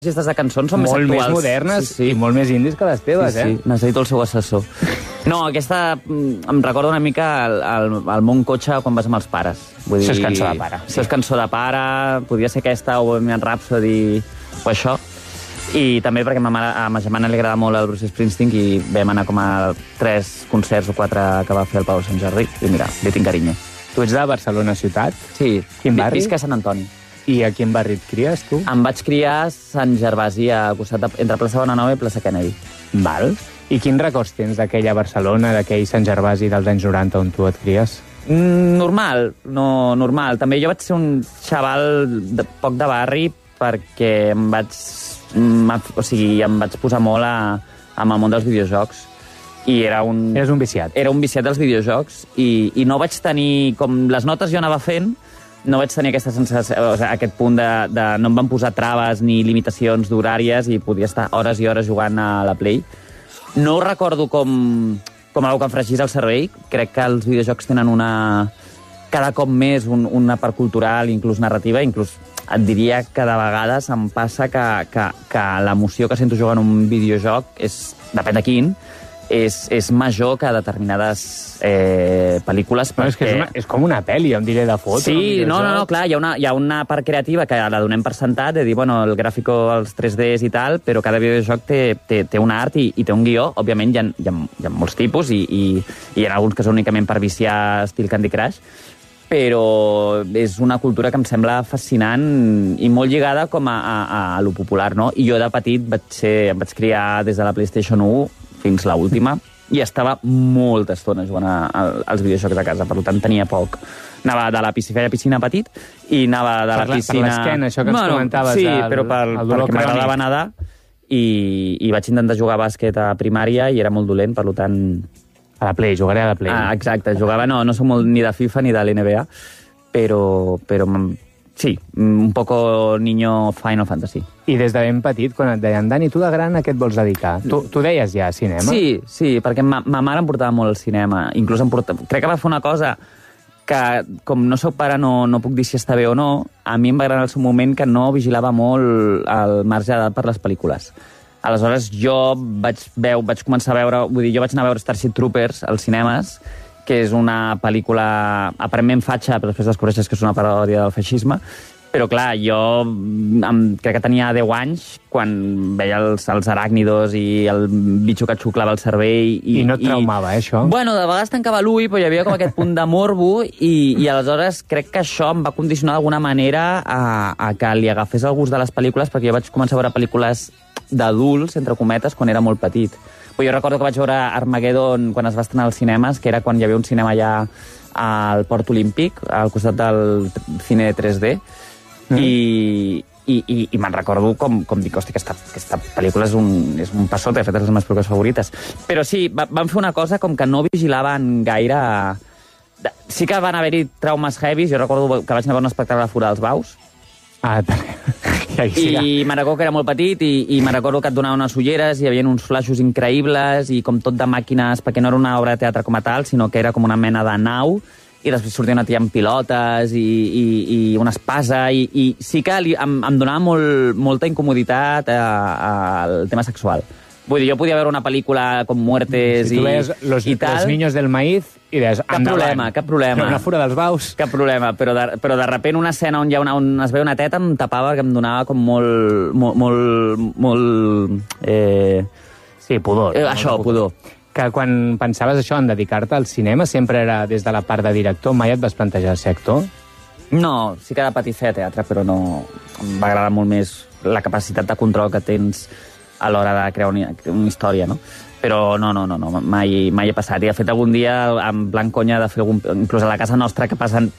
llistes de cançons són més actuals. Molt més modernes i molt més indis que les teves, Sí, necessito el seu assessor. No, aquesta em recorda una mica el món cotxe quan vas amb els pares. Vull dir, Això és cançó de pare. Això és cançó de pare, podria ser aquesta o Bohemian Rhapsody o això. I també perquè a ma germana li agrada molt el Bruce Springsteen i vam anar com a 3 concerts o 4 que va fer al Palau Sant Jordi. I mira, li tinc carinyo. Tu ets de Barcelona ciutat? Sí. Quin barri? Visc a Sant Antoni. I a quin barri et cries, tu? Em vaig criar a Sant Gervasi, entre plaça Bonanova i plaça Kennedy. Val. I quins records tens d'aquella Barcelona, d'aquell Sant Gervasi dels anys 90 on tu et cries? Normal, no, normal. També jo vaig ser un xaval poc de barri perquè em vaig posar molt amb el món dels videojocs. I Eres un viciat. Era un viciat dels videojocs i no vaig tenir... Com les notes jo anava fent, no vaig tenir aquesta sensació, aquest punt de no em van posar traves ni limitacions d'horàries i podia estar hores i hores jugant a la Play. No ho recordo com algo que em fregís el cervell. Crec que els videojocs tenen cada cop més una part cultural, inclús narrativa, inclús et diria que de vegades em passa que l'emoció que sento jugant un videojoc depèn de quin, és major que determinades pel·lícules. No, és com una pel·li, em diré, de foto. Sí, no, clar, hi ha una part creativa que la donem per sentat, de dir, bueno, el gràfico, els 3Ds i tal, però cada videojoc té un art i té un guió. Òbviament hi ha molts tipus i hi ha alguns que són únicament per viciar estil Candy Crush, però és una cultura que em sembla fascinant i molt lligada com a lo popular, no? I jo de petit em vaig criar des de la PlayStation 1 fins a l'última, i estava molta estona jugant als videojocs de casa, per tant tenia poc. Anava de la piscina, feia piscina petit, i anava de la piscina... Per l'esquena, això que ens comentaves. Sí, però perquè m'agradava nedar, i vaig intentar jugar a bàsquet a primària, i era molt dolent, per tant... A la Play, jugaré a la Play. Exacte, jugava, no soc molt ni de FIFA ni de l'NBA, però sí, un poco niño Final Fantasy. I des de ben petit, quan et deien, Dani, tu de gran a què et vols dedicar? Tu deies ja cinema? Sí, perquè ma mare em portava molt al cinema. Inclús crec que va fer una cosa que, com no soc pare, no puc dir si està bé o no, a mi em va agradar en el seu moment que no vigilava molt el marge d'edat per les pel·lícules. Aleshores, jo vaig començar a veure... Vull dir, jo vaig anar a veure Starship Troopers als cinemes, que és una pel·lícula aparentment fatxa, però després descobreixes que és una paròdia del feixisme. Però, clar, jo crec que tenia 10 anys quan veia els aràcnidos i el bitxo que et xuclava el cervell. I no et traumava, això? Bueno, de vegades tancava l'ull, però hi havia com aquest punt de morbo i aleshores crec que això em va condicionar d'alguna manera a que li agafés el gust de les pel·lícules, perquè jo vaig començar a veure pel·lícules d'adults, entre cometes, quan era molt petit. Però jo recordo que vaig veure Armageddon quan es va estrenar als cinemes, que era quan hi havia un cinema allà al Port Olímpic, al costat del cine 3D, i me'n recordo com dic, hosti, aquesta pel·lícula és un passote, de fet, és les meves pel·lícules favorites. Però sí, van fer una cosa com que no vigilaven gaire... Sí que van haver-hi traumes heavies, jo recordo que vaig anar a veure un espectacle a Fora dels Baus, i me'n recordo que era molt petit i me'n recordo que et donava unes ulleres i hi havia uns flaixos increïbles i com tot de màquines, perquè no era una obra de teatre com a tal, sinó que era com una mena de nau, i després sortia una tia amb pilotes i una espasa, i sí que em donava molta incomoditat al tema sexual. Vull dir, jo podia veure una pel·lícula com Muertes si tu veies los niños del maíz i deies, endavant. Cap problema. Una Fura dels Baus. Cap problema, però de repent una escena on es veu una teta em tapava, que em donava com molt sí, pudor. Això, pudor. Que quan pensaves això, en dedicar-te al cinema, sempre era des de la part de director, mai et vas plantejar ser actor? No, sí que de petit feia teatre, però no... Em va agradar molt més la capacitat de control que tens a l'hora de crear una història, no? Però no, mai he passat. I de fet, algun dia, en plan conya, de fer inclús a la casa nostra, que passant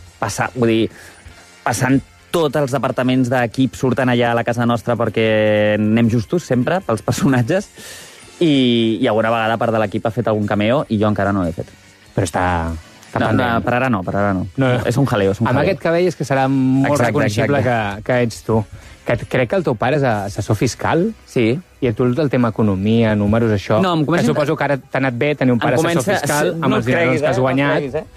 tots els departaments d'equip surten allà a la casa nostra perquè anem justos sempre pels personatges, i alguna vegada part de l'equip ha fet algun cameo i jo encara no l'he fet. Però està pendent. Per ara no. És un jaleo. Amb aquest cabell és que serà molt reconeixible que ets tu. Que crec que el teu pare és assessor fiscal. Sí. I a tu el tema economia, números, això... No, que suposo que ara t'ha anat bé tenir un pare assessor fiscal amb els diners que has guanyat.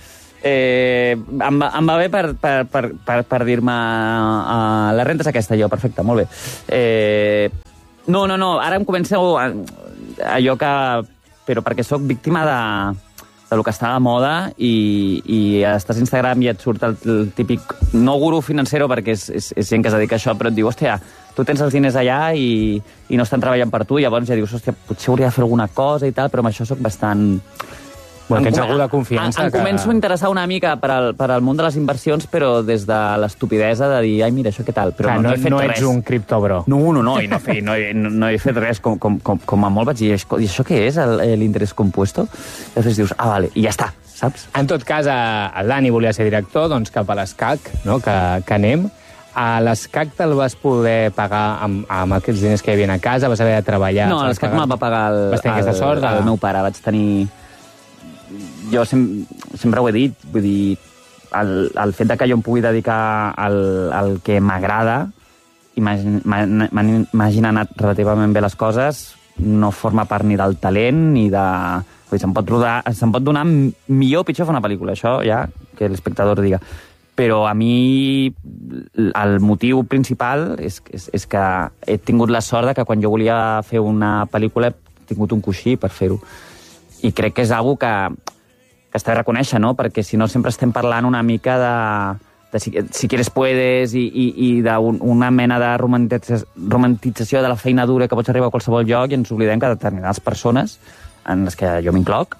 Em va bé per dir-me la renta és aquesta, jo, perfecte, molt bé. No, ara em comença allò que... Però perquè sóc víctima de lo que està de moda i estàs a Instagram i et surt el típic, no guru financero, perquè és gent que es dedica a això, però et diu, hòstia, tu tens els diners allà i no estan treballant per tu, i llavors ja dius, hòstia, potser hauria de fer alguna cosa i tal, però amb això sóc bastant... Bueno, tens alguna confiança Em començo a interessar una mica per al món de les inversions, però des de l'estupidesa de dir, ai, mira, això què tal? Però no he fet res. res. No ets un criptobro. No, i no he fet res. Com a molt vaig dir, i això què és, l'interès compuesto? I després dius, vale, i ja està, saps? En tot cas, el Dani volia ser director, doncs cap a l'ESCAC, no? que anem. A l'ESCAC te'l vas poder pagar amb aquests diners que hi havia a casa? Vas haver de treballar? No, l'ESCAC me'l va pagar el meu pare. Vaig tenir... Jo sempre ho he dit, vull dir, el fet que jo em pugui dedicar al que m'agrada i m'hagin anat relativament bé les coses, no forma part ni del talent ni de... Vull dir, se'm pot donar millor o pitjor fer una pel·lícula, això ja que l'espectador diga. Però a mi el motiu principal és que he tingut la sort que quan jo volia fer una pel·lícula he tingut un coixí per fer-ho. I crec que és algo que està de reconèixer, no? Perquè si no sempre estem parlant una mica de si quieres puedes i d'una mena de romantització de la feina dura que pots arribar a qualsevol lloc, i ens oblidem que determinades persones, en les que jo m'incloc,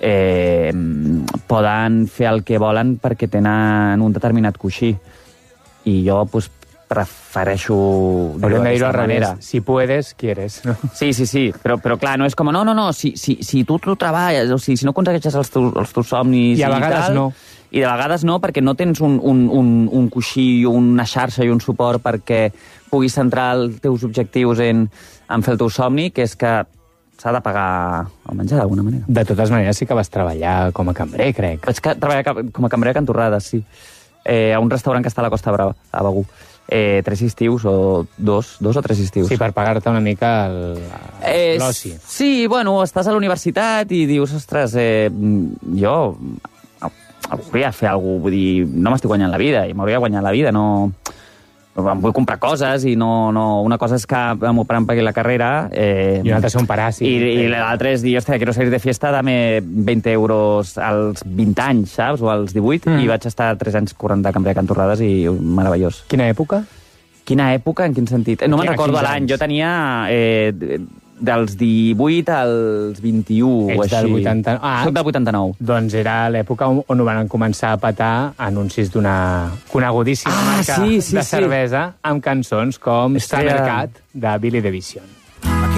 poden fer el que volen perquè tenen un determinat coixí. I jo, doncs, prefereixo... Hauríem de dir-ho al revés. Si puedes, quieres. No? Sí. Però clar, no és com... No, si tu treballes, o sigui, si no aconsegueixes els teus somnis... I a vegades tal, no. I de vegades no, perquè no tens un coixí, una xarxa i un suport perquè puguis centrar els teus objectius en fer el teu somni, que és que s'ha de pagar el menjar d'alguna manera. De totes maneres, sí que vas treballar com a cambrer, crec. Vaig treballar com a cambrer a Can Torrades, sí. A un restaurant que està a la Costa Brava, a Begur. 3 estius o 2 o 3 estius. Sí, per pagar-te una mica l'oci. Sí, bueno, estàs a la universitat i dius, ostres, jo hauria de fer alguna cosa, vull dir, no m'estic guanyant la vida, i m'hauria de guanyar la vida, no... Em vull comprar coses i no... Una cosa és que m'ho pagui la carrera... I una altra és un paràsit. I l'altra és dir, hòstia, quiero salir de fiesta, dame 20 euros als 20 anys, saps? O als 18, i vaig estar 3 anys corrent de cambrer a Can Torrades i meravellós. Quina època? Quina època? En quin sentit? No me'n recordo l'any. Jo tenia dels 18 als 21 o així. Ets del 89. Soc del 89. Doncs era l'època on van començar a petar anuncis d'una conegudíssima marca de cervesa amb cançons com Summer Cat de Billy the Vision.